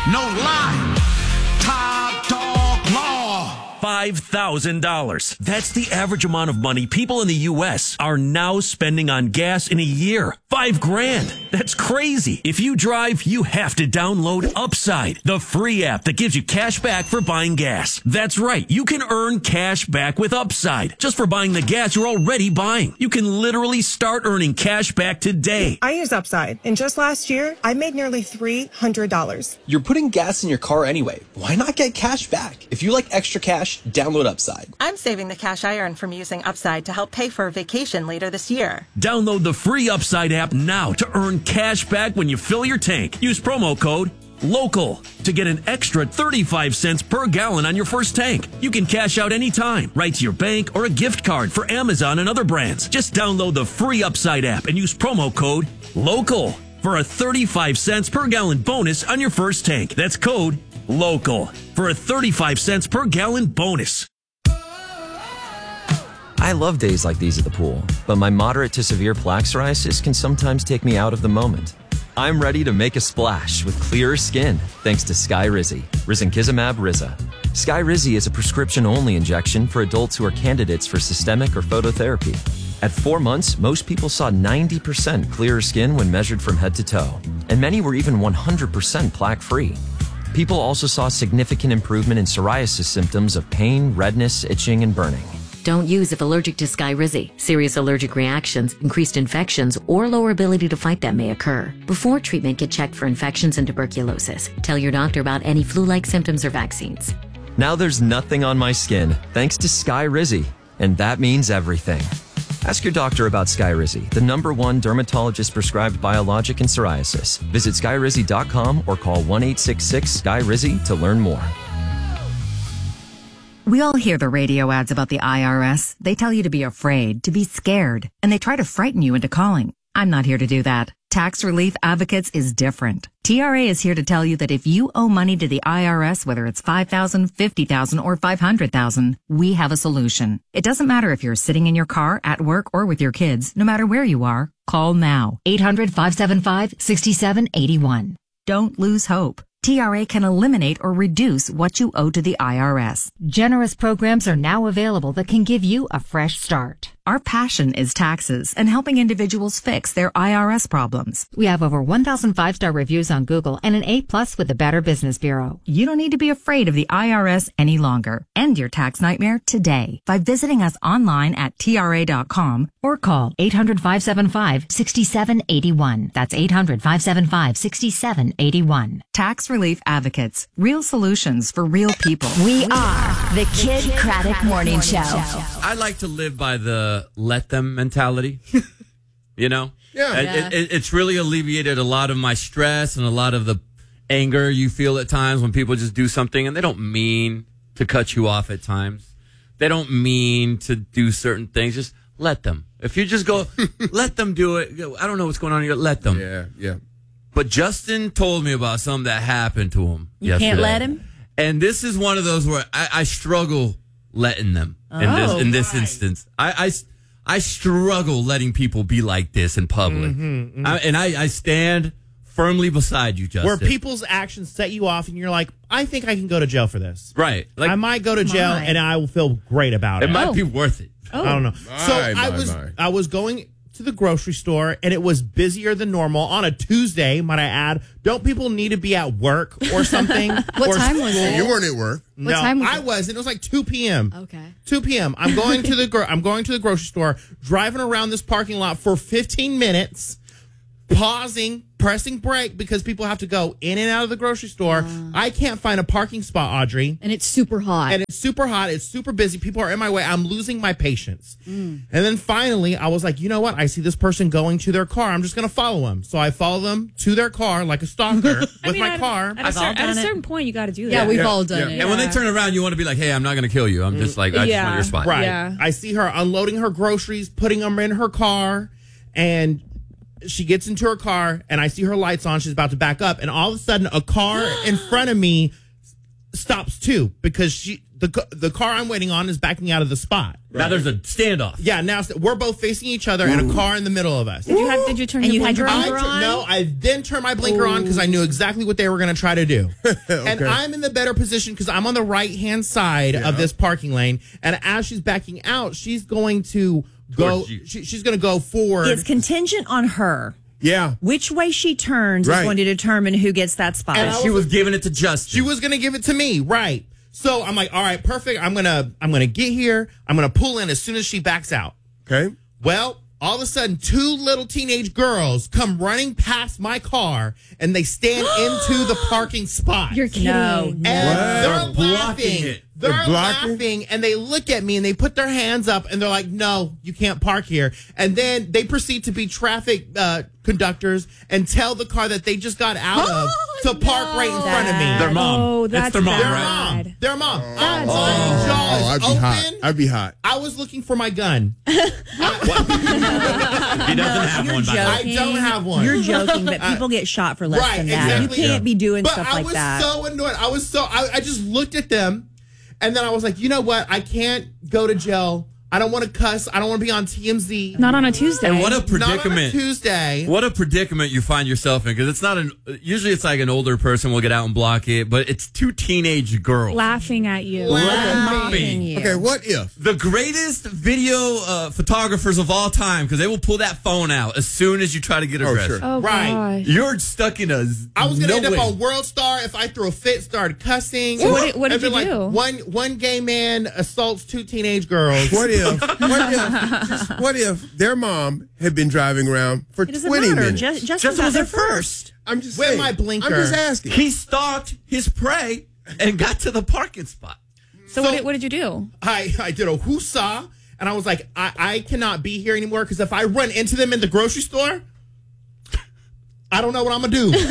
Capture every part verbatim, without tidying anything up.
No lie. Top Dog Law. five thousand dollars. That's the average amount of money people in the U S are now spending on gas in a year. Five grand. That's crazy. If you drive, you have to download Upside, the free app that gives you cash back for buying gas. That's right. You can earn cash back with Upside just for buying the gas you're already buying. You can literally start earning cash back today. I use Upside, and just last year, I made nearly three hundred dollars. You're putting gas in your car anyway. Why not get cash back? If you like extra cash, download Upside. I'm saving the cash I earn from using Upside to help pay for a vacation later this year. Download the free Upside app now to earn cash back when you fill your tank. Use promo code LOCAL to get an extra thirty-five cents per gallon on your first tank. You can cash out anytime, right to your bank or a gift card for Amazon and other brands. Just download the free Upside app and use promo code LOCAL for a thirty-five cents per gallon bonus on your first tank. That's code LOCAL for a thirty-five cents per gallon bonus. I love days like these at the pool, but my moderate to severe plaque psoriasis can sometimes take me out of the moment. I'm ready to make a splash with clearer skin thanks to Skyrizi, risankizumab Riza. Skyrizi is a prescription-only injection for adults who are candidates for systemic or phototherapy. At four months, most people saw ninety percent clearer skin when measured from head to toe, and many were even one hundred percent plaque-free. People also saw significant improvement in psoriasis symptoms of pain, redness, itching, and burning. Don't use if allergic to Skyrizi. Serious allergic reactions, increased infections, or lower ability to fight them may occur. Before treatment, get checked for infections and tuberculosis. Tell your doctor about any flu-like symptoms or vaccines. Now there's nothing on my skin thanks to Skyrizi, and that means everything. Ask your doctor about Skyrizi, the number one dermatologist-prescribed biologic in psoriasis. Visit skyrizi dot com or call one eight six six S K Y R I Z Y to learn more. We all hear the radio ads about the I R S. They tell you to be afraid, to be scared, and they try to frighten you into calling. I'm not here to do that. Tax Relief Advocates is different. T R A is here to tell you that if you owe money to the I R S, whether it's five thousand dollars, fifty thousand dollars, or five hundred thousand dollars, we have a solution. It doesn't matter if you're sitting in your car, at work, or with your kids. No matter where you are, call now. eight hundred, five seven five, six seven eight one. Don't lose hope. T R A can eliminate or reduce what you owe to the I R S. Generous programs are now available that can give you a fresh start. Our passion is taxes and helping individuals fix their I R S problems. We have over one thousand five-star reviews on Google and an A plus with the Better Business Bureau. You don't need to be afraid of the I R S any longer. End your tax nightmare today by visiting us online at T R A dot com or call eight hundred, five seven five, six seven eight one. That's eight hundred, five seven five, six seven eight one. Tax Relief Advocates. Real solutions for real people. We are the Kid Craddock Morning Show. I like to live by the let them mentality. You know? Yeah. It, it, it, it's really alleviated a lot of my stress and a lot of the anger you feel at times when people just do something and they don't mean to cut you off at times. They don't mean to do certain things. Just let them. If you just go, let them do it. I don't know what's going on here. Let them. Yeah, yeah. But Justin told me about something that happened to him You yesterday. can't let him? And this is one of those where I, I struggle letting them in Oh, this in this right. instance. I, I, I struggle letting people be like this in public. Mhm, mhm. I, and I, I stand firmly beside you, Justin. Where people's actions set you off and you're like, I think I can go to jail for this. Right. Like, I might go to jail My. and I will feel great about it. it might be worth it. Oh. I don't know. My, so my, I was my. I was going to the grocery store and it was busier than normal on a Tuesday, might I add. Don't people need to be at work or something? What or time was school? it? You weren't at work. No, time was I it? wasn't. It was like two p.m. Okay. two p.m. I'm going to the gro- I'm going to the grocery store, driving around this parking lot for fifteen minutes, pausing, pressing brake because people have to go in and out of the grocery store. Uh. I can't find a parking spot, Audrey. And it's super hot. And it's super hot. It's super busy. People are in my way. I'm losing my patience. Mm. And then finally, I was like, you know what? I see this person going to their car. I'm just going to follow them. So I follow them to their car like a stalker with I mean, my at, car. At a, cer- at a certain point, you got to do that. yeah, we've Yeah. all done Yeah. it. And when they turn around, you want to be like, hey, I'm not going to kill you. I'm just like, I just Yeah. want your spot. Right. Yeah. I see her unloading her groceries, putting them in her car, and she gets into her car, and I see her lights on. She's about to back up, and all of a sudden, a car in front of me stops too because she the the car I'm waiting on is backing out of the spot. Now there's a standoff. Yeah, now we're both facing each other and a car in the middle of us. Did you have? Did you turn And your you had blinker your on? I blinker tur- on? no, I then turned my blinker on because I knew exactly what they were going to try to do. And I'm in the better position because I'm on the right hand side Yeah. of this parking lane. And as she's backing out, she's going to go. Towards you. She, she's going to go forward. It's contingent on her. Yeah. Which way she turns Right. is going to determine who gets that spot. And I She was giving it to Justin. She was going to give it to me, right? So I'm like, all right, perfect. I'm gonna I'm gonna get here. I'm gonna pull in as soon as she backs out. Okay. Well, all of a sudden, two little teenage girls come running past my car and they stand into the parking spot. You're kidding. No, and no. they're Blocking laughing. it. They're, They're blocking? laughing and they look at me and they put their hands up and they're like, no, you can't park here. And then they proceed to be traffic uh, conductors and tell the car that they just got out of to park right in front of me. Their mom. Oh, That's that's their mom, Their right? mom. Their mom. That's Oh, my bad. jaw is Oh, I'd be open. hot. I'd be hot. I was looking for my gun. He doesn't have you're one. By the way. I joking. don't have one. You're joking, but I- people get shot for less Right, than that. exactly. You can't be doing but stuff I like was that. so annoyed. I was so I, I just looked at them, and then I was like, you know what? I can't go to jail. I don't want to cuss. I don't want to be on T M Z. Not on a Tuesday. And what a Not on a predicament. Tuesday. What a predicament you find yourself in, because it's not an. Usually, it's like an older person will get out and block it, but it's two teenage girls laughing at you. laughing. you. Okay, what if? The greatest video uh, photographers of all time, because they will pull that phone out as soon as you try to get Oh, aggressive. sure. Oh Right. gosh. You're stuck in a. I was gonna no end up way. on World Star if I threw a fit, started cussing. So what did- what And did been you like, do? One one gay man assaults two teenage girls. What if? What if? Just what if their mom had been driving around for It doesn't twenty matter. minutes? Just, just, Just got was there it first? I'm just With saying. my blinker. I'm just asking. He stalked his prey and got to the parking spot. So, what, did, what did you do? I, I did a whoosah, and I was like, I, I cannot be here anymore because if I run into them in the grocery store, I don't know what I'm going to do.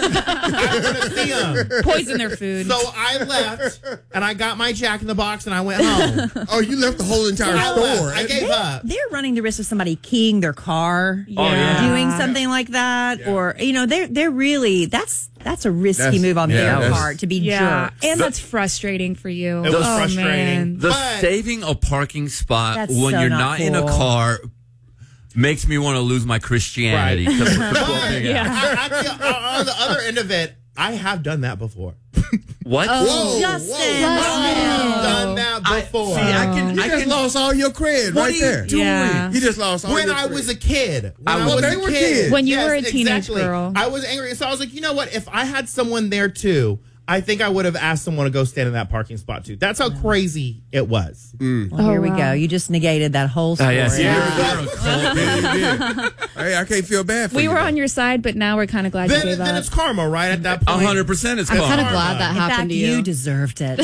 I'm going to see them. Poison their food. So I left, and I got my Jack in the Box, and I went home. Oh, you left the whole entire I store. left. I gave up. They're running the risk of somebody keying their car, yeah. doing something like that, or you know, they're they're really that's that's a risky That's- move on yeah, their that's- part to be yeah, jerks. and that's frustrating for you. It was oh, frustrating. Man. The But- saving a parking spot That's when so you're not not in a cool. car makes me want to lose my Christianity. Right. 'Cause- But Yeah. I, I feel, uh, on the other end of it, I have done that before. What? Oh, Whoa, Justin, whoa. I have done that I- before. see, I can. You I just can. lost all your cred What right are you there. doing? Yeah. You just lost all when your I cred. was a kid. When I I, was- was They a were kid. kids. When you Yes, were a teenage exactly. girl. I was angry. So I was like, you know what? If I had someone there too, I think I would have asked someone to go stand in that parking spot too. That's how crazy it was. Well, Oh, here we wow. go. You just negated that whole story. yes, you Yeah. ever- you're a cult. Yeah, you did. Hey, I can't feel bad for We you. were though. on your side, but now we're kind of glad Then, you gave then up. it's karma, right? At that A point. hundred percent. It's I'm called. kinda glad In fact, you deserved it.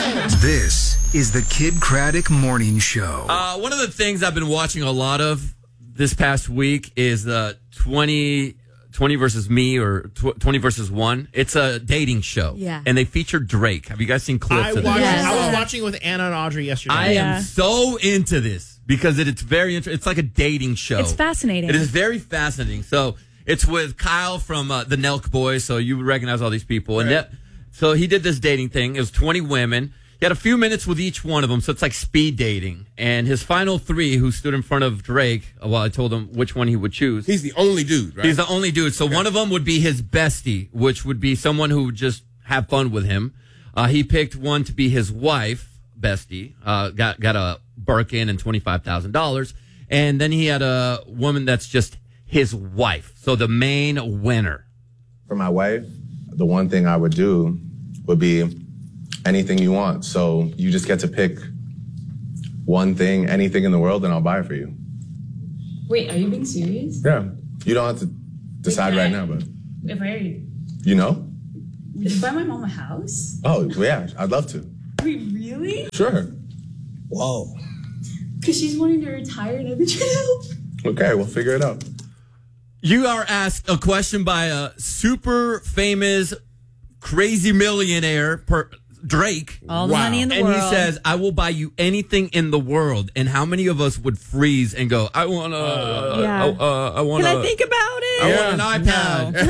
This is the Kid Craddock Morning Show. Uh, one of the things I've been watching a lot of this past week is the twenty, twenty versus me or tw- twenty versus one. It's a dating show. Yeah. And they feature Drake. Have you guys seen clips I, of watched, this? Yes. I was watching it with Anna and Audrey yesterday. I Yeah. am so into this because it, it's very interesting. It's like a dating show. It's fascinating. It is very fascinating. So it's with Kyle from uh, the Nelk Boys. So you would recognize all these people. And that, so he did this dating thing. It was twenty women. He had a few minutes with each one of them. So it's like speed dating. And his final three who stood in front of Drake, well, I told him which one he would choose. He's the only dude, right? He's the only dude. So one of them would be his bestie, which would be someone who would just have fun with him. Uh, he picked one to be his wife, bestie. Uh, got got a Birkin and twenty-five thousand dollars. And then he had a woman that's just his wife. So the main winner. For my wife, the one thing I would do would be anything you want. So you just get to pick one thing, anything in the world, and I'll buy it for you. Wait, are you being serious? Yeah. You don't have to decide right now, but If I you know? would you buy my mom a house? Oh, yeah, I'd love to. Wait, really? Sure. Whoa. Because she's wanting to retire and I've been trying to help. Okay, we'll figure it out. You are asked a question by a super famous, crazy millionaire, per, Drake. All the money in the and world. he says, I will buy you anything in the world. And how many of us would freeze and go, I want to, Yeah. uh, uh, I want Can to. I think about it? I want an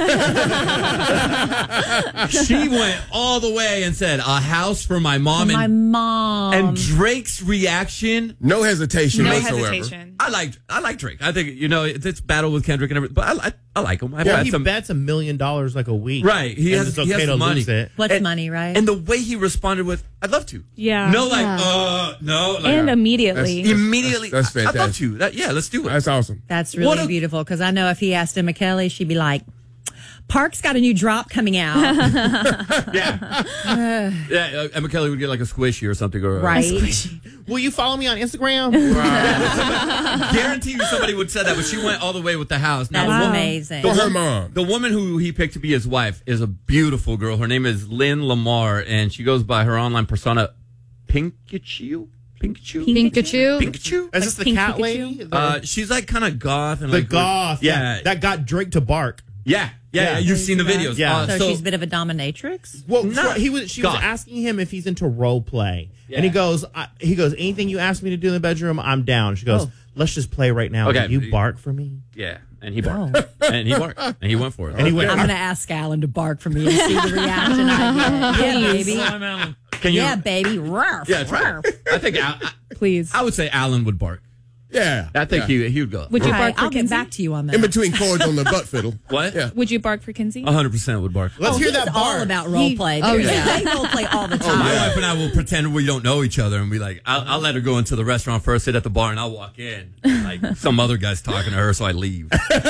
iPad. She went all the way and said, a house for my mom. For my and, mom. And Drake's reaction. No hesitation No whatsoever. hesitation. I like I like Drake. I think, you know, it's, it's battle with Kendrick and everything, but I, I, I like him. I've Yeah, had he some, bets a million dollars like a week. Right. He and has, it's he okay has to the money. lose it. What's And- money, right? And the way he responded with, I'd love to. Yeah. No, like, Yeah. uh, no. Like, And immediately. That's- immediately. That's- that's I'd love fantastic. to. That, yeah, let's do it. That's awesome. That's What really a- beautiful because I know if he asked Emma Kelly, she'd be like, Park's got a new drop coming out. yeah. yeah. Uh, Emma Kelly would get like a squishy or something. Or, uh, Right. Will you follow me on Instagram? Guarantee you somebody would say that, but she went all the way with the house. That's the woman- amazing. The, For her wo- mom. the woman who he picked to be his wife is a beautiful girl. Her name is Lynn Lamar, and she goes by her online persona, Pikachu. Pikachu. Pikachu. Pikachu. Is this the Pink cat Pikachu? lady? The, Uh, she's like kind of goth and the like goth. Yeah, That got Drake to bark. yeah, yeah, yeah. Yeah. You've seen the videos. Yeah. Uh, So, so she's a bit of a dominatrix. Well, No. he was. She was God. asking him if he's into role play, Yeah. and he goes, I, "He goes, anything you ask me to do in the bedroom, I'm down." She goes, Oh. "Let's just play right now. Okay. Will you bark for me?" yeah, and he barked, and he barked, and he went for it. And he went. I'm going to ask Alan to bark for me and see the reaction I get. Yeah, baby. Can you? Yeah, baby. Ruff, Yeah, try ruff. it. I think Al, I, Please. I would say Alan would bark. Yeah. I think yeah. he he would go. Would you Okay, bark for I'll get Kinsey? back to you on that. In between chords on the butt fiddle. What? Yeah. Would you bark for Kinsey? A hundred percent would bark. Let's oh, hear he's that all bark. about role He- play. oh, They- yeah. They role play all the time. My wife and I will pretend we don't know each other and be like, I'll, I'll let her go into the restaurant first, sit at the bar, and I'll walk in. Like some other guy's talking to her, so I leave.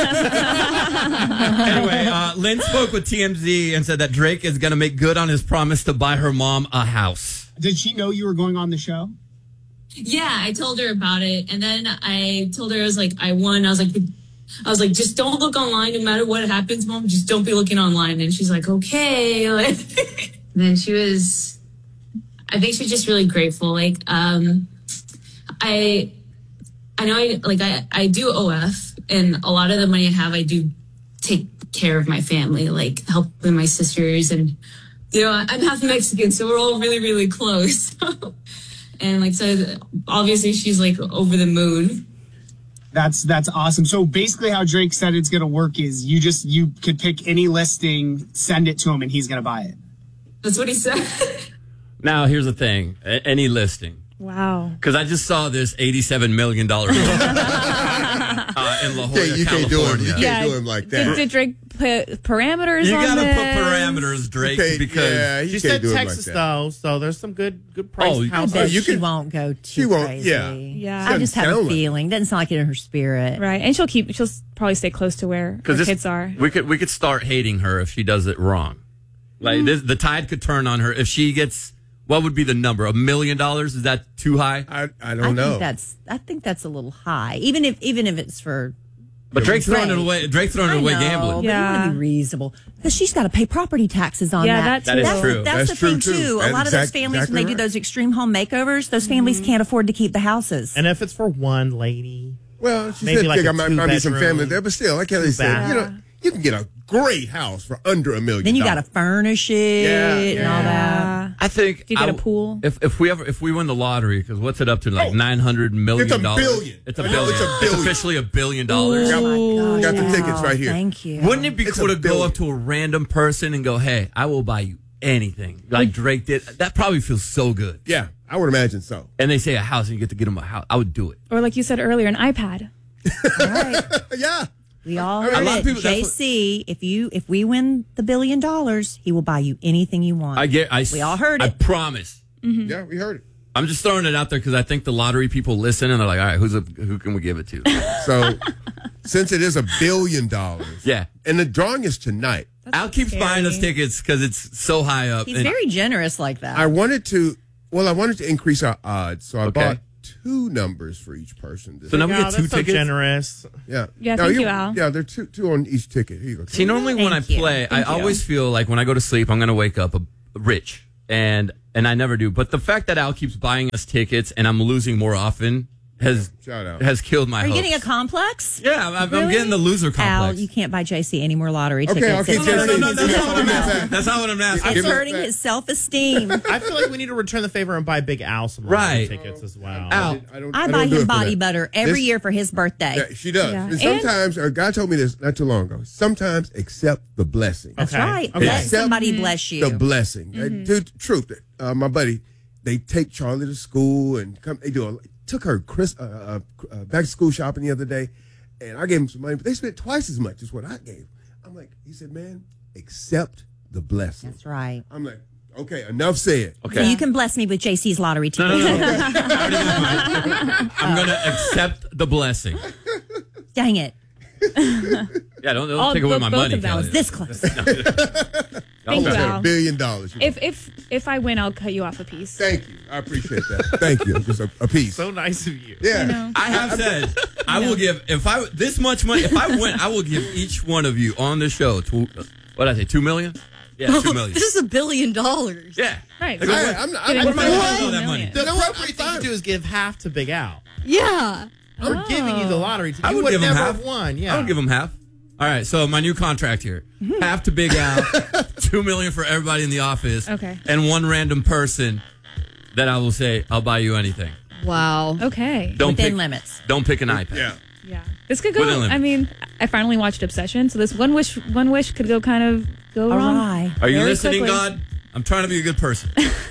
Anyway, uh, Lynn spoke with T M Z and said that Drake is going to make good on his promise to buy her mom a house. Did she know you were going on the show? Yeah, I told her about it, and then I told her I was like, I won. I was like, I was like, just don't look online, no matter what happens, Mom. Just don't be looking online. And she's like, okay. Like, then she was, I think she was just really grateful. Like, um, I, I know I like I I do O F, and a lot of the money I have, I do take care of my family, like helping my sisters, and you know, I'm half Mexican, so we're all really really close. And like, so obviously she's like over the moon. That's that's awesome. So basically how Drake said it's going to work is you just, you could pick any listing, send it to him, and he's going to buy it. That's what he said. Now, here's the thing. A- any listing. Wow. Because I just saw this eighty-seven million dollars uh, in La Jolla, Yeah, you can't do him. California. You can't Yeah. do him like Did, that. did Drake put parameters You on gotta this? put parameters, Drake, Okay, because yeah, you She can't said do him like Texas that. though, so there's some good good price Oh, I houses. bet you she can- won't go too she won't- crazy. yeah. Yeah. I just have Doesn't a sound like- feeling. Doesn't sound like it in her spirit. Right. And she'll keep, she'll probably stay close to where her because kids are. we could we could start hating her if she does it wrong. Like Mm. this, the tide could turn on her if she gets. What would be the number? A million dollars? Is that too high? I, I I don't know. think that's I think that's a little high. Even if even if it's for But Drake's throwing it Drake. away. Drake's throwing I it away know, gambling. But Yeah. you want to be reasonable because she's got to pay property taxes on Yeah, that. that That is that's, true. That's, That's the true, thing too. too. A That's lot of those exact- families, exactly when they right. do those extreme home makeovers, those families can't afford to keep the houses. And if it's for one lady, Well, she Maybe said like there a might, might be some two-bedroom, family there, but still, like Kelly said, two-bath. you know, you can get a great house for under a million. then you got to dollars. furnish it Yeah, and yeah. all that. Yeah. I think Do you get I a pool? If if we ever if we win the lottery, because what's it up to? Like Oh, nine hundred million it's a dollars. billion. It's a I know, billion. it's a billion. officially a billion dollars. Got, Oh my got the gosh. tickets right here. Thank you. Wouldn't it be It's cool a to go billion. up to a random person and go, "Hey, I will buy you anything," like Drake did? That probably feels so good. Yeah, I would imagine so. And they say a house, and you get to get them a house. I would do it. Or like you said earlier, an iPad. All right. Yeah. We all A heard lot of it. people- that's J C, if you if we win the billion dollars, he will buy you anything you want. I get. I we all heard I it. promise. Yeah, we heard it. I'm just throwing it out there because I think the lottery people listen and they're like, "All right, who's a, who can we give it to?" So, since it is a billion dollars, Yeah. and the drawing is tonight, Al keeps scary. buying us tickets because it's so high up. He's and- very generous like that. I wanted to. Well, I wanted to increase our odds, so I Okay. bought two numbers for each person. This So now we Oh, get two that's so tickets. generous. yeah, Yeah, No, thank you, Al. Yeah, there are two two on each ticket. Here you go. See, normally when I Thank you. play, I Thank you. always feel like when I go to sleep, I'm going to wake up a, rich, and and I never do. But the fact that Al keeps buying us tickets and I'm losing more often has Shout out. has killed my Are you hopes. getting a complex? Yeah, I'm, I'm Really? getting the loser Al, complex. you can't buy J C any more lottery Okay, tickets. I'll keep It's J C. hurting no, his that's not what I'm self-esteem. asking. That's not what I'm asking. It's Give me hurting that. his self-esteem. I feel like we need to return the favor and buy Big Al some Right. tickets as well. Al, I, don't, I I buy don't do him it for body that. butter every This- year for his birthday. Yeah, she does. Yeah. And sometimes, a guy told me this not too long ago. Sometimes accept the blessing. That's Okay. right. Okay. Let Accept somebody bless you. The blessing. Uh, dude, truth. Uh, my buddy, they take Charlie to school and come. They do a took her Chris uh, uh, uh, back to school shopping the other day, and I gave him some money, but they spent twice as much as what I gave. I'm like, he said, man, accept the blessing. That's right. I'm like, okay, enough said. okay. So you can bless me with J C's lottery No, tickets. no, no. I already have mine. I'm going to accept the blessing. Dang it. Yeah, don't, don't I'll take away book my both money, of them. Kelly. It's this close. Thank you, Almost had Al. a billion dollars. If if if I win, I'll cut you off a piece. Thank you. I appreciate that. Thank you. Just a, a piece. So nice of you. Yeah. I know. I have said I will give if I this much money if I win I will give each one of you on the show two, what did I say two million yeah two million This is a billion dollars. yeah Right. Like, I- what- I'm not- Get I'm what am I into gonna the do with all that million. money? The You know what? appropriate thing to do is give half to Big Al. Yeah. We're Oh. giving you the lottery ticket. I You would would give him never half have won. Yeah. I would give him half. All right, so my new contract here: half to Big Al, two million for everybody in the office, Okay. and one random person that I will say I'll buy you anything. Wow. Okay. Don't Within pick, limits. Don't pick an iPad. Yeah. Yeah. This could go. Within limits. I mean, I finally watched Obsession, so this one wish, one wish could go kind of go wrong. Awry. Are you Very listening, quickly. God? I'm trying to be a good person.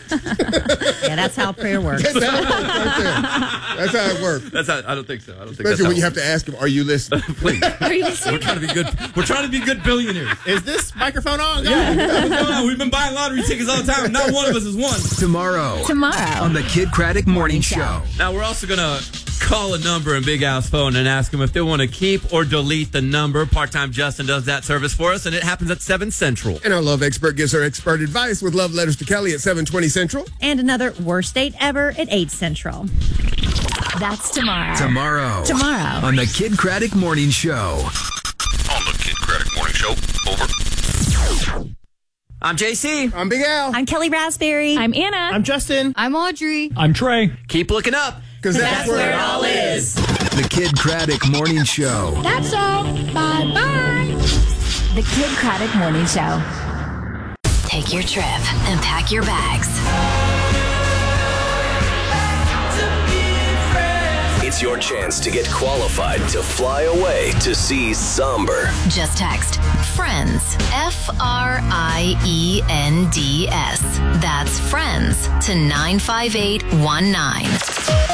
Yeah, that's how prayer works. That's how it works right there. That's how it works. That's how, I don't think so. I don't think that's Especially how when you it have to ask him, are you listening? Please. Are you We're listening? trying to be good. We're trying to be good billionaires. Is this microphone on? Yeah, what's going on? We've been buying lottery tickets all the time. Not one of us has won. Tomorrow. Tomorrow. On the Kid Craddock Morning Show. Now we're also gonna call a number in Big Al's phone and ask him if they want to keep or delete the number. Part-time Justin does that service for us, and it happens at seven Central. And our love expert gives her expert advice with love letters to Kelly at seven twenty Central. And another worst date ever at eight Central. That's tomorrow. Tomorrow. Tomorrow. On the Kid Craddock Morning Show. On the Kid Craddock Morning Show. Over. I'm J C. I'm Big Al. I'm Kelly Raspberry. I'm Anna. I'm Justin. I'm Audrey. I'm Trey. Keep looking up. Because that's, That's where it all is. The Kid Craddock Morning Show. That's all. Bye-bye. The Kid Craddock Morning Show. Take your trip and pack your bags. It's your chance to get qualified to fly away to see Somber. Just text FRIENDS, F R I E N D S. That's FRIENDS to nine five eight one nine.